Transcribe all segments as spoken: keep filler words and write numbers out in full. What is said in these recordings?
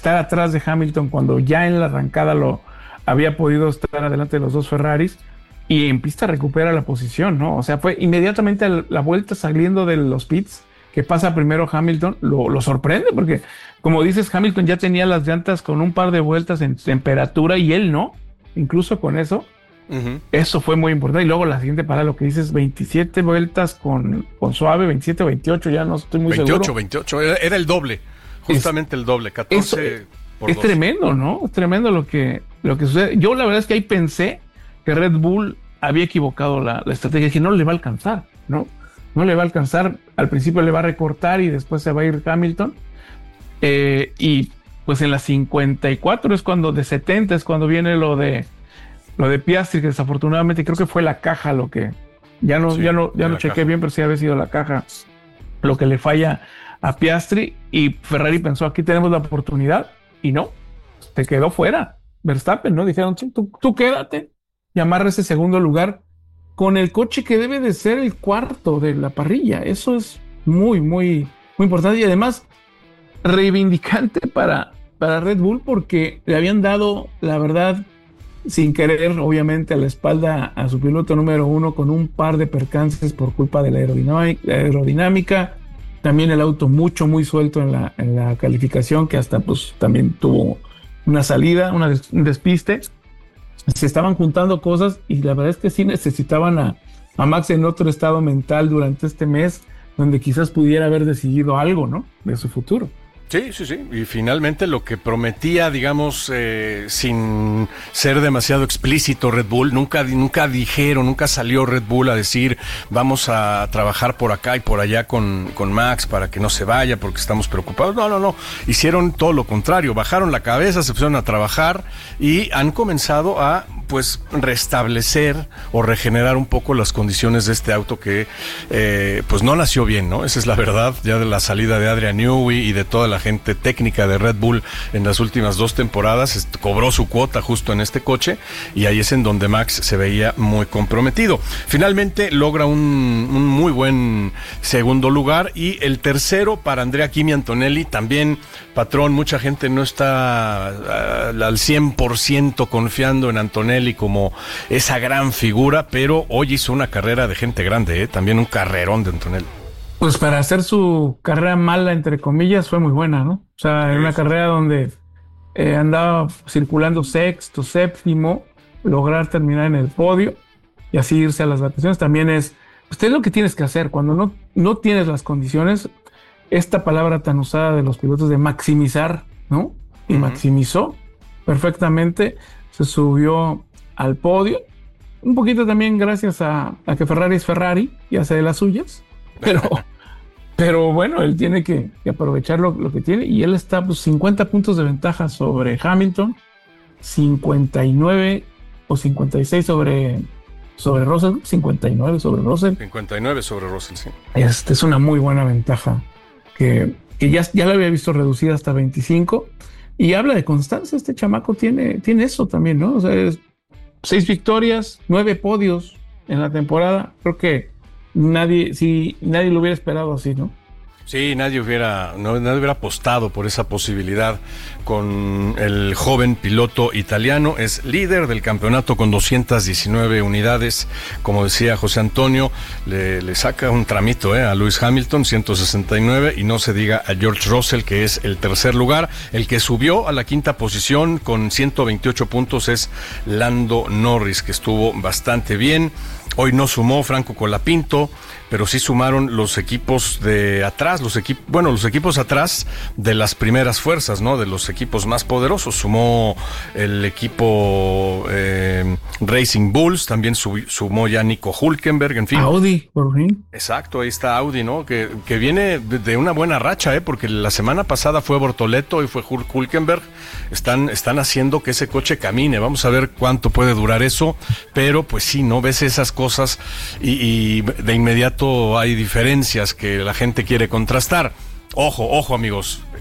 estar atrás de Hamilton cuando ya en la arrancada lo había podido estar adelante de los dos Ferraris, y en pista recupera la posición, ¿no? O sea, fue inmediatamente a la vuelta saliendo de los pits, que pasa primero Hamilton, lo, lo sorprende, porque como dices, Hamilton ya tenía las llantas con un par de vueltas en temperatura y él no, incluso con eso. Uh-huh. Eso fue muy importante. Y luego la siguiente parada, lo que dices, veintisiete vueltas con, con suave, veintisiete, veintiocho, ya no estoy muy veintiocho, seguro. veintiocho, era, era el doble, justamente es, el doble, catorce eso, por es dos. Tremendo, ¿no? Es tremendo lo que, lo que sucede. Yo la verdad es que ahí pensé que Red Bull había equivocado la, la estrategia, que no le va a alcanzar, ¿no? No le va a alcanzar, al principio le va a recortar y después se va a ir Hamilton. Eh, y pues en las cincuenta y cuatro es cuando, de setenta es cuando viene lo de lo de Piastri, que desafortunadamente creo que fue la caja lo que, ya no, sí, ya no, ya no chequé caja. bien, pero sí había sido la caja lo que le falla a Piastri, y Ferrari pensó, aquí tenemos la oportunidad, y no, te quedó fuera Verstappen, ¿no? Dijeron, sí, tú, tú quédate y amarra ese segundo lugar con el coche que debe de ser el cuarto de la parrilla. Eso es muy, muy, muy importante, y además reivindicante para, para Red Bull, porque le habían dado, la verdad, sin querer, obviamente, a la espalda a su piloto número uno, con un par de percances por culpa de la aerodinámica, la aerodinámica. También el auto mucho, muy suelto en la, en la calificación, que hasta pues también tuvo una salida, una des, un despiste. Se estaban juntando cosas, y la verdad es que sí necesitaban a, a Max en otro estado mental durante este mes, donde quizás pudiera haber decidido algo, ¿no?, de su futuro. Sí, sí, sí, y finalmente lo que prometía, digamos, eh, sin ser demasiado explícito Red Bull, nunca, nunca dijeron, nunca salió Red Bull a decir, vamos a trabajar por acá y por allá con, con Max para que no se vaya porque estamos preocupados. No, no, no, hicieron todo lo contrario, bajaron la cabeza, se pusieron a trabajar y han comenzado a, pues, restablecer o regenerar un poco las condiciones de este auto que, eh, pues, no nació bien, ¿no? Esa es la verdad, ya de la salida de Adrian Newey y de toda la gente técnica de Red Bull en las últimas dos temporadas, cobró su cuota justo en este coche, y ahí es en donde Max se veía muy comprometido. Finalmente logra un, un muy buen segundo lugar, y el tercero para Andrea Kimi Antonelli, también, patrón, mucha gente no está uh, al cien por ciento confiando en Antonelli como esa gran figura, pero hoy hizo una carrera de gente grande, ¿eh? También un carrerón de Antonelli. Pues para hacer su carrera mala, entre comillas, fue muy buena, ¿no? O sea, en una carrera donde eh, andaba circulando sexto, séptimo, lograr terminar en el podio y así irse a las vacaciones también es, usted es lo que tienes que hacer cuando no, no tienes las condiciones, esta palabra tan usada de los pilotos de maximizar, ¿no? Y uh-huh. maximizó perfectamente, se subió al podio, un poquito también gracias a, a que Ferrari es Ferrari y hace de las suyas, pero... Pero bueno, él tiene que, que aprovechar lo, lo que tiene, y él está pues cincuenta puntos de ventaja sobre Hamilton, cincuenta y nueve o cincuenta y seis sobre, sobre Russell, cincuenta y nueve sobre Russell. cincuenta y nueve sobre Russell, sí. Esta es una muy buena ventaja que, que ya, ya la había visto reducida hasta veinticinco, y habla de constancia. Este chamaco tiene, tiene eso también, ¿no? O sea, es seis victorias, nueve podios en la temporada. Creo que Nadie, si nadie lo hubiera esperado así, ¿no? Sí, nadie hubiera, no, nadie hubiera apostado por esa posibilidad con el joven piloto italiano. Es líder del campeonato con doscientas diecinueve unidades. Como decía José Antonio, le, le saca un tramito eh, a Lewis Hamilton, ciento sesenta y nueve, y no se diga a George Russell, que es el tercer lugar. El que subió a la quinta posición con ciento veintiocho puntos es Lando Norris, que estuvo bastante bien. Hoy no sumó Franco Colapinto, pero sí sumaron los equipos de atrás, los equipos, bueno, los equipos atrás de las primeras fuerzas, ¿no? De los equipos más poderosos. Sumó el equipo eh, Racing Bulls, también sub, sumó ya Nico Hülkenberg, en fin. Audi, por fin. Exacto, ahí está Audi, ¿no? Que, que viene de, de una buena racha, ¿eh? Porque la semana pasada fue Bortoleto y fue Hülkenberg. Están, están haciendo que ese coche camine. Vamos a ver cuánto puede durar eso, pero pues sí, ¿no? Ves esas cosas y, y de inmediato hay diferencias que la gente quiere contrastar. Ojo, ojo, amigos,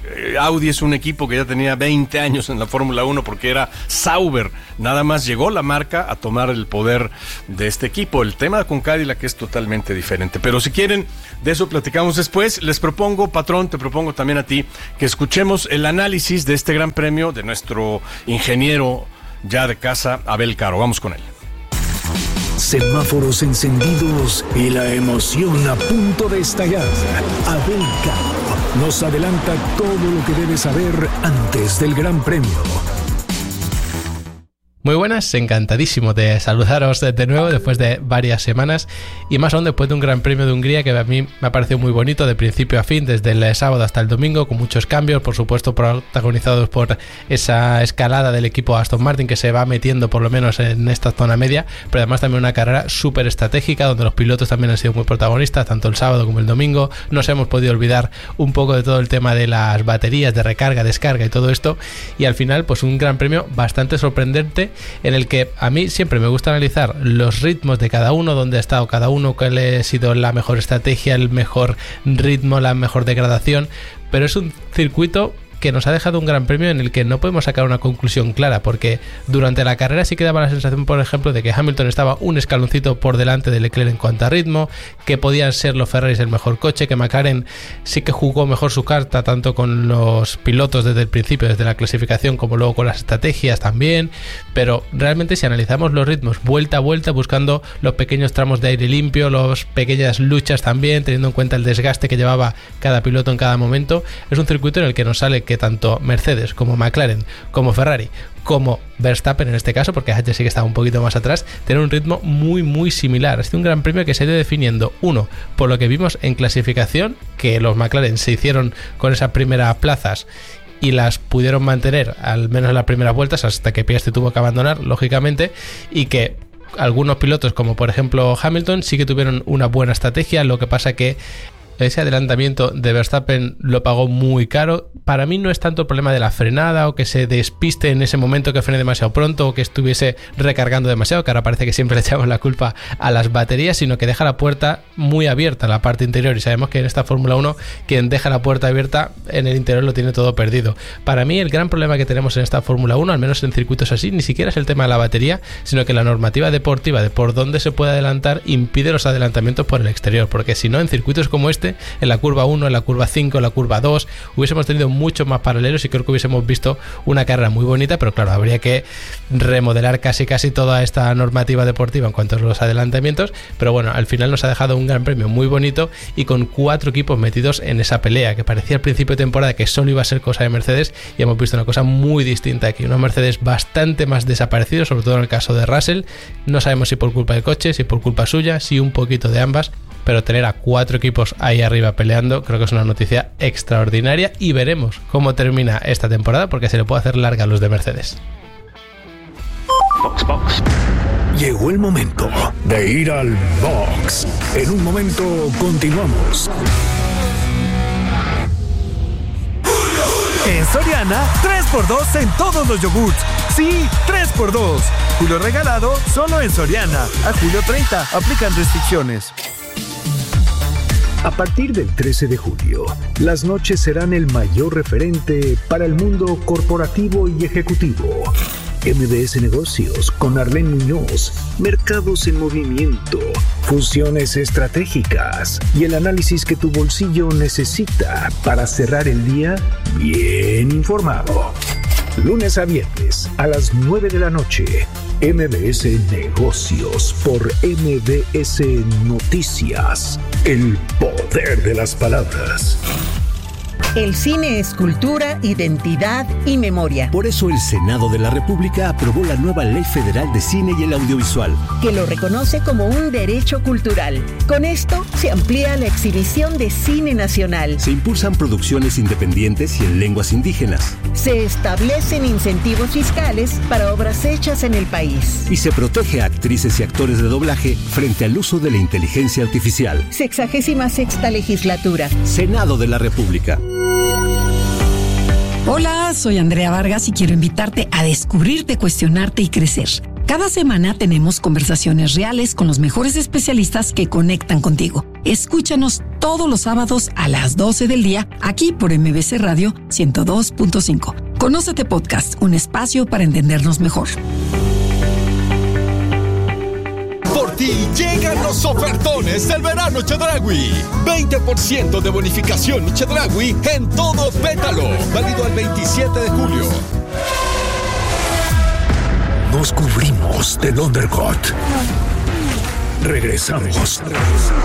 Audi es un equipo que ya tenía veinte años en la Fórmula uno porque era Sauber. Nada más llegó la marca a tomar el poder de este equipo. El tema con Cadillac es totalmente diferente. Pero si quieren, de eso platicamos después. Les propongo, patrón, te propongo también a ti, que escuchemos el análisis de este gran premio de nuestro ingeniero ya de casa, Abel Caro. Vamos con él. Semáforos encendidos y la emoción a punto de estallar. Abel Caro nos adelanta todo lo que debes saber antes del Gran Premio. Muy buenas, encantadísimo de saludaros de nuevo después de varias semanas y más aún después de un Gran Premio de Hungría que a mí me ha parecido muy bonito de principio a fin, desde el sábado hasta el domingo, con muchos cambios, por supuesto protagonizados por esa escalada del equipo Aston Martin que se va metiendo por lo menos en esta zona media, pero además también una carrera súper estratégica donde los pilotos también han sido muy protagonistas, tanto el sábado como el domingo. Nos hemos podido olvidar un poco de todo el tema de las baterías, de recarga, descarga y todo esto, y al final pues un Gran Premio bastante sorprendente en el que a mí siempre me gusta analizar los ritmos de cada uno, dónde ha estado cada uno, cuál ha sido la mejor estrategia, el mejor ritmo, la mejor degradación, pero es un circuito que nos ha dejado un Gran Premio en el que no podemos sacar una conclusión clara, porque durante la carrera sí que daba la sensación, por ejemplo, de que Hamilton estaba un escaloncito por delante de Leclerc en cuanto a ritmo, que podían ser los Ferraris el mejor coche, que McLaren sí que jugó mejor su carta tanto con los pilotos desde el principio, desde la clasificación, como luego con las estrategias también, pero realmente si analizamos los ritmos vuelta a vuelta, buscando los pequeños tramos de aire limpio, las pequeñas luchas también, teniendo en cuenta el desgaste que llevaba cada piloto en cada momento, es un circuito en el que nos sale que que tanto Mercedes como McLaren como Ferrari como Verstappen en este caso, porque H sí que estaba un poquito más atrás, tienen un ritmo muy muy similar. Ha sido un Gran Premio que se ha ido definiendo, uno, por lo que vimos en clasificación, que los McLaren se hicieron con esas primeras plazas y las pudieron mantener al menos en las primeras vueltas hasta que Piastri tuvo que abandonar, lógicamente, y que algunos pilotos como por ejemplo Hamilton sí que tuvieron una buena estrategia. Lo que pasa que ese adelantamiento de Verstappen lo pagó muy caro. Para mí no es tanto el problema de la frenada o que se despiste en ese momento, que frene demasiado pronto o que estuviese recargando demasiado, que ahora parece que siempre le echamos la culpa a las baterías, sino que deja la puerta muy abierta, la parte interior, y sabemos que en esta Fórmula uno quien deja la puerta abierta en el interior lo tiene todo perdido. Para mí el gran problema que tenemos en esta Fórmula uno, al menos en circuitos así, ni siquiera es el tema de la batería, sino que la normativa deportiva de por dónde se puede adelantar impide los adelantamientos por el exterior, porque si no, en circuitos como este, en la curva uno, en la curva cinco, en la curva dos, hubiésemos tenido muchos más paralelos y creo que hubiésemos visto una carrera muy bonita, pero claro, habría que remodelar casi casi toda esta normativa deportiva en cuanto a los adelantamientos, pero bueno, al final nos ha dejado un Gran Premio muy bonito y con cuatro equipos metidos en esa pelea, que parecía al principio de temporada que solo iba a ser cosa de Mercedes, y hemos visto una cosa muy distinta aquí, una Mercedes bastante más desaparecido, sobre todo en el caso de Russell. No sabemos si por culpa del coche, si por culpa suya, si un poquito de ambas, pero tener a cuatro equipos ahí arriba peleando creo que es una noticia extraordinaria, y veremos cómo termina esta temporada porque se le puede hacer larga a los de Mercedes. Box, box. Llegó el momento de ir al box. En un momento continuamos. En Soriana, tres por dos en todos los yogurts. Sí, tres por dos. Julio regalado solo en Soriana. A julio treinta, aplican restricciones. A partir del trece de julio, las noches serán el mayor referente para el mundo corporativo y ejecutivo. M B S Negocios con Arlene Muñoz, mercados en movimiento, fusiones estratégicas y el análisis que tu bolsillo necesita para cerrar el día bien informado. Lunes a viernes a las nueve de la noche, M B S Negocios por M B S Noticias. El poder de las palabras. El cine es cultura, identidad y memoria. Por eso el Senado de la República aprobó la nueva Ley Federal de Cine y el Audiovisual, que lo reconoce como un derecho cultural. Con esto se amplía la exhibición de cine nacional. Se impulsan producciones independientes y en lenguas indígenas. Se establecen incentivos fiscales para obras hechas en el país. Y se protege a actrices y actores de doblaje frente al uso de la inteligencia artificial. Sexagésima sexta legislatura. Senado de la República. Hola, soy Andrea Vargas y quiero invitarte a descubrirte, cuestionarte y crecer. Cada semana tenemos conversaciones reales con los mejores especialistas que conectan contigo. Escúchanos todos los sábados a las doce del día, aquí por M B C Radio ciento dos punto cinco. Conócete Podcast, un espacio para entendernos mejor. Por ti llegan los ofertones del verano Chedraui. veinte por ciento de bonificación Chedraui en todo Pétalo. Válido al veintisiete de julio. Nos cubrimos del undercut. Regresamos.